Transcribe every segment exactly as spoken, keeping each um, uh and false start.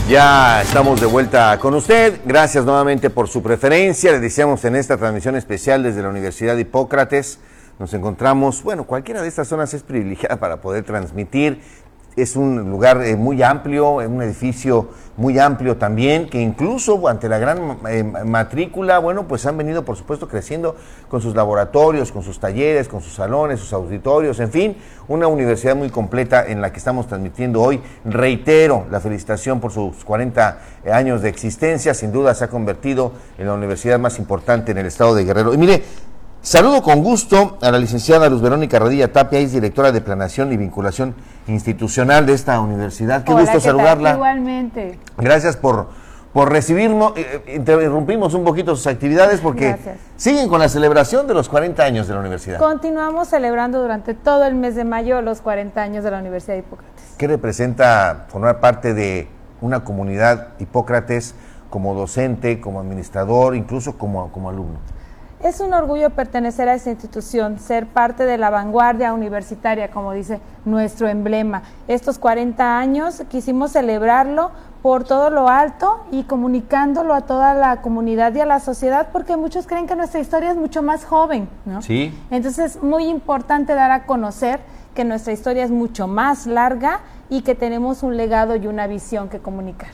Ya estamos de vuelta con usted. Gracias nuevamente por su preferencia. Le deseamos en esta transmisión especial desde la Universidad de Hipócrates. Nos encontramos, bueno, cualquiera de estas zonas es privilegiada para poder transmitir. Es un lugar eh, muy amplio, un edificio muy amplio también, que incluso ante la gran eh, matrícula, bueno, pues han venido, por supuesto, creciendo con sus laboratorios, con sus talleres, con sus salones, sus auditorios, en fin, una universidad muy completa en la que estamos transmitiendo hoy. Reitero la felicitación por sus cuarenta años de existencia, sin duda se ha convertido en la universidad más importante en el estado de Guerrero. Y mire, saludo con gusto a la licenciada Luz Verónica Radilla Tapia, es directora de Planeación y Vinculación Institucional de esta universidad. Qué Hola, gusto ¿qué saludarla. Tal? Igualmente. Gracias por, por recibirnos. Eh, interrumpimos un poquito sus actividades porque Gracias. siguen con la celebración de los cuarenta años de la universidad. Continuamos celebrando durante todo el mes de mayo los cuarenta años de la Universidad de Hipócrates. ¿Qué representa formar parte de una comunidad Hipócrates como docente, como administrador, incluso como, como alumno? Es un orgullo pertenecer a esta institución, ser parte de la vanguardia universitaria, como dice nuestro emblema. Estos cuarenta años quisimos celebrarlo por todo lo alto y comunicándolo a toda la comunidad y a la sociedad, porque muchos creen que nuestra historia es mucho más joven, ¿no? Sí. Entonces es muy importante dar a conocer que nuestra historia es mucho más larga y que tenemos un legado y una visión que comunicar.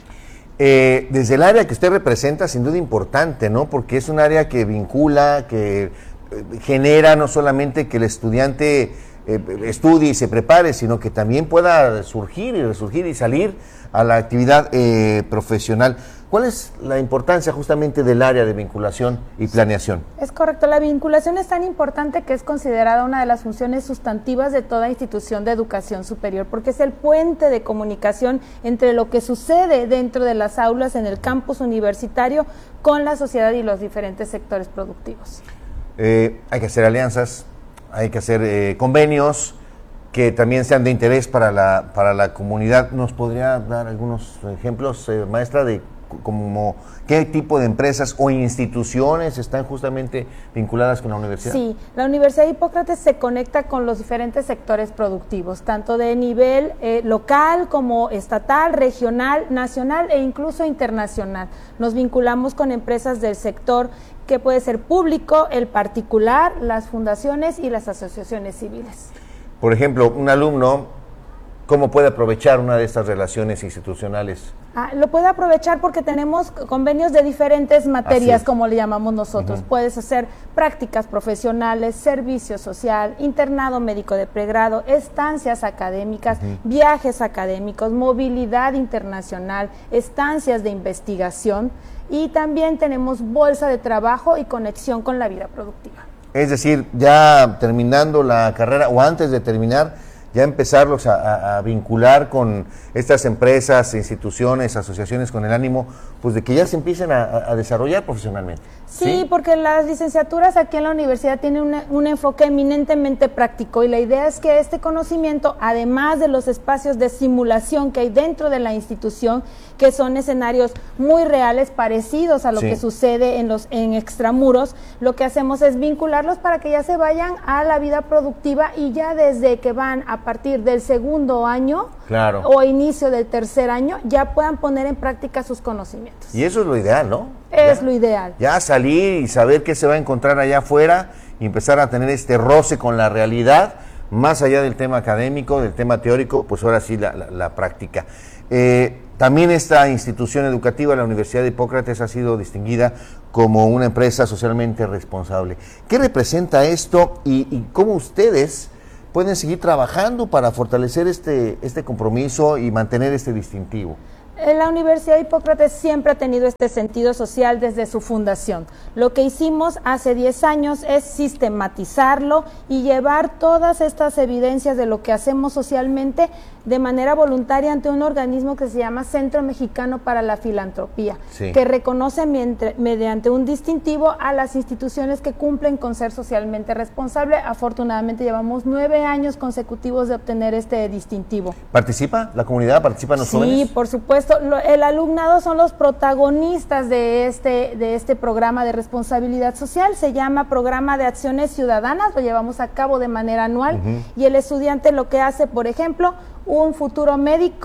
Eh, desde el área que usted representa, sin duda importante, ¿no? Porque es un área que vincula, que eh, genera no solamente que el estudiante eh, estudie y se prepare, sino que también pueda surgir y resurgir y salir a la actividad eh, profesional. ¿Cuál es la importancia justamente del área de vinculación y planeación? Es correcto, la vinculación es tan importante que es considerada una de las funciones sustantivas de toda institución de educación superior, porque es el puente de comunicación entre lo que sucede dentro de las aulas en el campus universitario con la sociedad y los diferentes sectores productivos. Eh, hay que hacer alianzas, hay que hacer eh, convenios que también sean de interés para la, para la comunidad. ¿Nos podría dar algunos ejemplos, eh, maestra, de como qué tipo de empresas o instituciones están justamente vinculadas con la universidad? Sí, la Universidad de Hipócrates se conecta con los diferentes sectores productivos, tanto de nivel eh, local como estatal, regional, nacional e incluso internacional. Nos vinculamos con empresas del sector que puede ser público, el particular, las fundaciones y las asociaciones civiles. Por ejemplo, un alumno, ¿cómo puede aprovechar una de estas relaciones institucionales? Ah, lo puede aprovechar porque tenemos convenios de diferentes materias, como le llamamos nosotros. Uh-huh. Puedes hacer prácticas profesionales, servicio social, internado médico de pregrado, estancias académicas, uh-huh. viajes académicos, movilidad internacional, estancias de investigación y también tenemos bolsa de trabajo y conexión con la vida productiva. Es decir, ya terminando la carrera o antes de terminar, ya empezarlos a, a, a vincular con estas empresas, instituciones, asociaciones con el ánimo, pues de que ya se empiecen a, a desarrollar profesionalmente. Sí, sí, porque las licenciaturas aquí en la universidad tienen un, un enfoque eminentemente práctico y la idea es que este conocimiento, además de los espacios de simulación que hay dentro de la institución, que son escenarios muy reales, parecidos a lo sí. que sucede en los en extramuros, lo que hacemos es vincularlos para que ya se vayan a la vida productiva y ya desde que van a partir del segundo año claro. o inicio del tercer año, ya puedan poner en práctica sus conocimientos. Y eso es lo ideal, ¿no? Es ya, lo ideal. Ya salir y saber qué se va a encontrar allá afuera y empezar a tener este roce con la realidad, más allá del tema académico, del tema teórico, pues ahora sí la, la, la práctica. Eh, también esta institución educativa, la Universidad de Hipócrates, ha sido distinguida como una empresa socialmente responsable. ¿Qué representa esto y, y cómo ustedes pueden seguir trabajando para fortalecer este, este compromiso y mantener este distintivo? La Universidad de Hipócrates siempre ha tenido este sentido social desde su fundación. Lo que hicimos hace diez años es sistematizarlo y llevar todas estas evidencias de lo que hacemos socialmente de manera voluntaria ante un organismo que se llama Centro Mexicano para la Filantropía, sí. que reconoce mediante un distintivo a las instituciones que cumplen con ser socialmente responsable. Afortunadamente llevamos nueve años consecutivos de obtener este distintivo. ¿Participa la comunidad? ¿Participan los sí, jóvenes? Sí, por supuesto. El alumnado son los protagonistas de este, de este programa de responsabilidad social. Se llama Programa de Acciones Ciudadanas, lo llevamos a cabo de manera anual uh-huh. y el estudiante lo que hace, por ejemplo, un futuro médico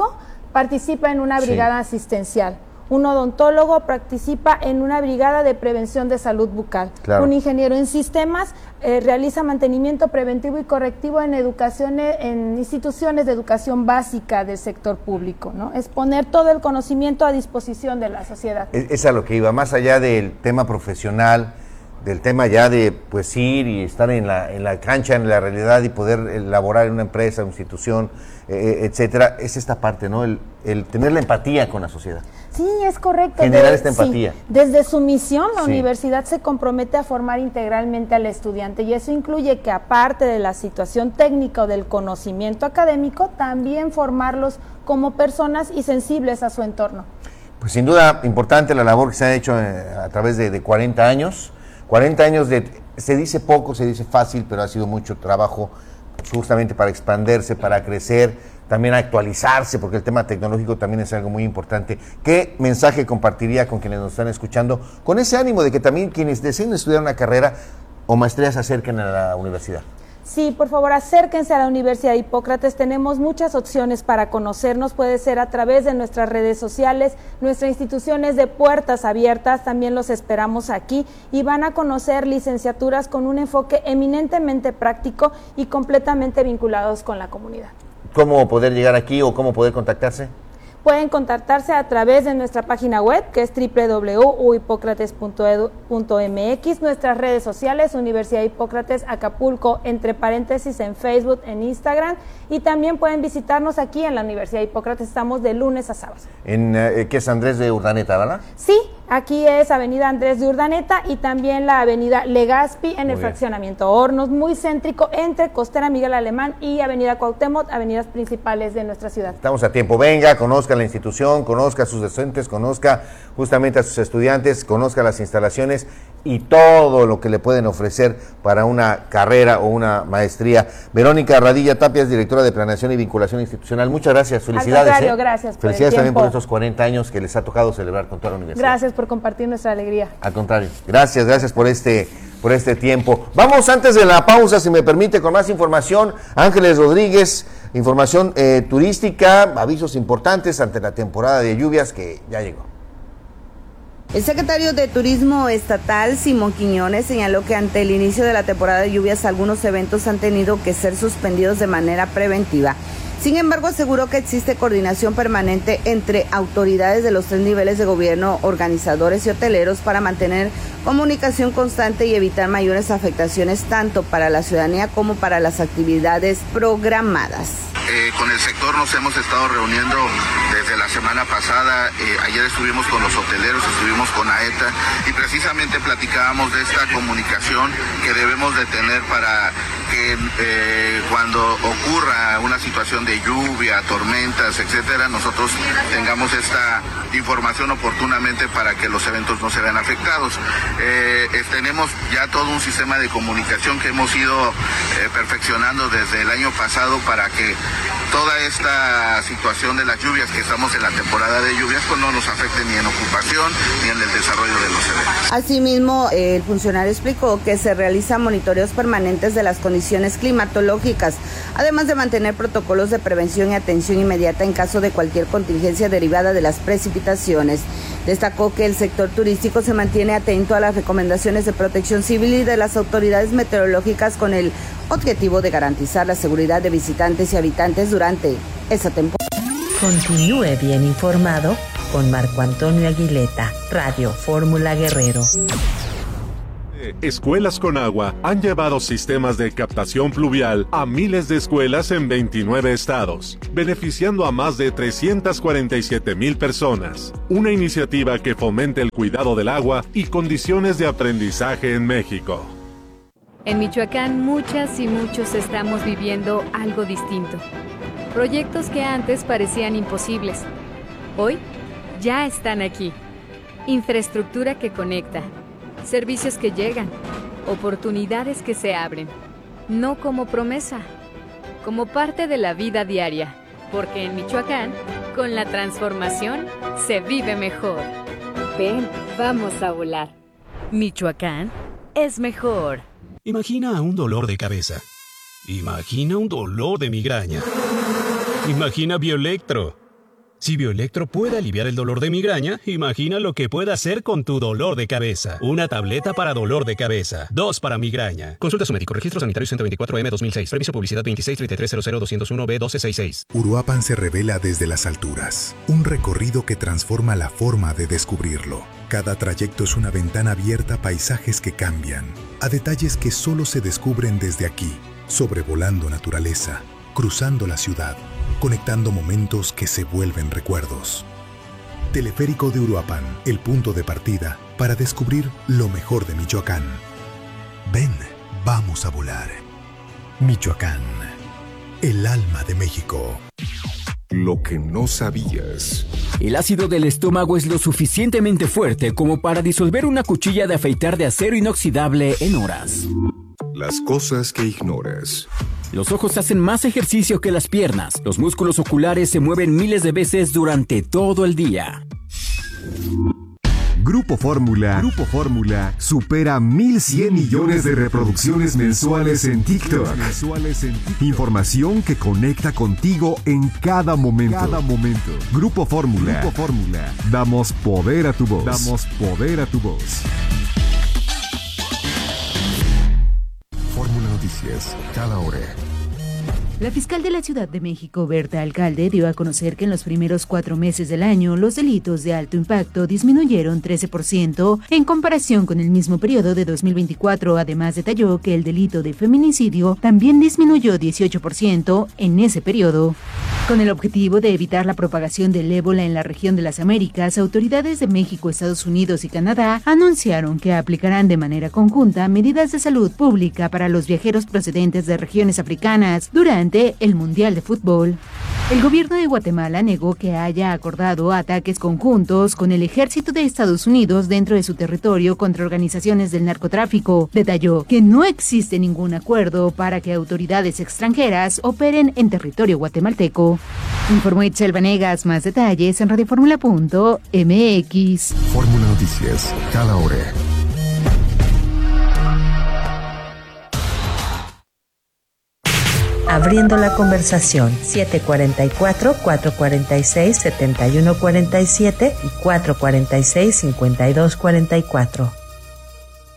participa en una brigada sí. asistencial. Un odontólogo participa en una brigada de prevención de salud bucal. Claro. Un ingeniero en sistemas eh, realiza mantenimiento preventivo y correctivo en educación, en instituciones de educación básica del sector público, ¿no? Es poner todo el conocimiento a disposición de la sociedad. Es, es a lo que iba, más allá del tema profesional, del tema ya de pues ir y estar en la, en la cancha, en la realidad y poder elaborar en una empresa, una institución, eh, etcétera, es esta parte, ¿no? El, el tener la empatía con la sociedad. Sí, es correcto. Generar de, esta empatía. Sí. Desde su misión, la sí. universidad se compromete a formar integralmente al estudiante y eso incluye que aparte de la situación técnica o del conocimiento académico, también formarlos como personas y sensibles a su entorno. Pues sin duda importante la labor que se ha hecho a través de, de cuarenta años. cuarenta años de, se dice poco, se dice fácil, pero ha sido mucho trabajo justamente para expandirse, para crecer, también actualizarse, porque el tema tecnológico también es algo muy importante. ¿Qué mensaje compartiría con quienes nos están escuchando, con ese ánimo de que también quienes deseen estudiar una carrera o maestría se acerquen a la universidad? Sí, por favor, acérquense a la Universidad de Hipócrates, tenemos muchas opciones para conocernos, puede ser a través de nuestras redes sociales, nuestra institución es de puertas abiertas, también los esperamos aquí y van a conocer licenciaturas con un enfoque eminentemente práctico y completamente vinculados con la comunidad. ¿Cómo poder llegar aquí o cómo poder contactarse? Pueden contactarse a través de nuestra página web, que es doble u doble u doble u punto hipócrates punto edu punto eme equis, nuestras redes sociales, Universidad Hipócrates Acapulco, entre paréntesis en Facebook, en Instagram, y también pueden visitarnos aquí en la Universidad Hipócrates, estamos de lunes a sábado. ¿En eh, qué es Andrés de Urdaneta, verdad? Sí, aquí es Avenida Andrés de Urdaneta y también la Avenida Legazpi en muy el bien. Fraccionamiento Hornos, muy céntrico entre Costera Miguel Alemán y Avenida Cuauhtémoc, avenidas principales de nuestra ciudad. Estamos a tiempo, venga, conozca la institución, conozca a sus docentes, conozca justamente a sus estudiantes, conozca las instalaciones y todo lo que le pueden ofrecer para una carrera o una maestría. Verónica Radilla Tapia es directora de Planeación y Vinculación Institucional. Muchas gracias, felicidades. Al contrario, ¿eh? gracias por Felicidades el también tiempo. por estos cuarenta años que les ha tocado celebrar con toda la universidad. Gracias por compartir nuestra alegría. Al contrario, gracias, gracias por este... por este tiempo. Vamos antes de la pausa, si me permite, con más información. Ángeles Rodríguez, información eh, turística, avisos importantes ante la temporada de lluvias que ya llegó. El secretario de Turismo Estatal, Simón Quiñones, señaló que ante el inicio de la temporada de lluvias algunos eventos han tenido que ser suspendidos de manera preventiva. Sin embargo, aseguró que existe coordinación permanente entre autoridades de los tres niveles de gobierno, organizadores y hoteleros para mantener comunicación constante y evitar mayores afectaciones tanto para la ciudadanía como para las actividades programadas. Eh, con el sector nos hemos estado reuniendo desde la semana pasada, eh, ayer estuvimos con los hoteleros, estuvimos con AETA y precisamente platicábamos de esta comunicación que debemos de tener para que eh, cuando ocurra una situación de lluvia, tormentas, etcétera, nosotros tengamos esta información oportunamente para que los eventos no se vean afectados. Eh, eh, tenemos ya todo un sistema de comunicación que hemos ido eh, perfeccionando desde el año pasado para que toda esta situación de las lluvias, que estamos en la temporada de lluvias, pues no nos afecte ni en ocupación ni en el desarrollo de los eventos. Asimismo, eh, el funcionario explicó que se realizan monitoreos permanentes de las condiciones climatológicas, además de mantener protocolos de prevención y atención inmediata en caso de cualquier contingencia derivada de las precipitaciones. Destacó que el sector turístico se mantiene atento a las recomendaciones de protección civil y de las autoridades meteorológicas con el objetivo de garantizar la seguridad de visitantes y habitantes durante esa temporada. Continúe bien informado con Marco Antonio Aguileta, Radio Fórmula Guerrero. Escuelas con Agua han llevado sistemas de captación pluvial a miles de escuelas en veintinueve estados, beneficiando a más de trescientas cuarenta y siete mil personas. Una iniciativa que fomenta el cuidado del agua y condiciones de aprendizaje en México. En Michoacán, muchas y muchos estamos viviendo algo distinto. Proyectos que antes parecían imposibles, hoy ya están aquí. Infraestructura que conecta. Servicios que llegan, oportunidades que se abren, no como promesa, como parte de la vida diaria, porque en Michoacán, con la transformación, se vive mejor. Ven, vamos a volar. Michoacán es mejor. Imagina un dolor de cabeza. Imagina un dolor de migraña. Imagina Bioelectro. Si Bioelectro puede aliviar el dolor de migraña, imagina lo que puede hacer con tu dolor de cabeza. Una tableta para dolor de cabeza, dos para migraña. Consulta a su médico. Registro Sanitario ciento veinticuatro M dos mil seis. Permiso publicidad veintiséis treinta y tres cero cero doscientos uno B doce sesenta y seis. Uruapan se revela desde las alturas. Un recorrido que transforma la forma de descubrirlo. Cada trayecto es una ventana abierta a paisajes que cambian, a detalles que solo se descubren desde aquí, sobrevolando naturaleza, cruzando la ciudad, conectando momentos que se vuelven recuerdos. Teleférico de Uruapan, el punto de partida para descubrir lo mejor de Michoacán. Ven, vamos a volar. Michoacán, el alma de México. Lo que no sabías. El ácido del estómago es lo suficientemente fuerte como para disolver una cuchilla de afeitar de acero inoxidable en horas. Las cosas que ignoras. Los ojos hacen más ejercicio que las piernas. Los músculos oculares se mueven miles de veces durante todo el día. Grupo Fórmula, Grupo Fórmula supera mil cien millones de reproducciones mensuales en TikTok. Información que conecta contigo en cada momento. Cada momento. Grupo Fórmula. Grupo Fórmula. Damos poder a tu voz. Damos poder a tu voz. Fórmula Noticias, cada hora. La fiscal de la Ciudad de México, Berta Alcalde, dio a conocer que en los primeros cuatro meses del año los delitos de alto impacto disminuyeron trece por ciento en comparación con el mismo periodo de dos mil veinticuatro. Además, detalló que el delito de feminicidio también disminuyó dieciocho por ciento en ese periodo. Con el objetivo de evitar la propagación del ébola en la región de las Américas, autoridades de México, Estados Unidos y Canadá anunciaron que aplicarán de manera conjunta medidas de salud pública para los viajeros procedentes de regiones africanas durante el Mundial de Fútbol. El gobierno de Guatemala negó que haya acordado ataques conjuntos con el ejército de Estados Unidos dentro de su territorio contra organizaciones del narcotráfico. Detalló que no existe ningún acuerdo para que autoridades extranjeras operen en territorio guatemalteco. Informó Itzel Vanegas. Más detalles en radioformula punto m x. Fórmula Noticias, cada hora. Abriendo la conversación, siete cuatro cuatro, cuatro cuatro seis, siete uno cuatro siete y cuatro cuatro seis, cinco dos cuatro cuatro.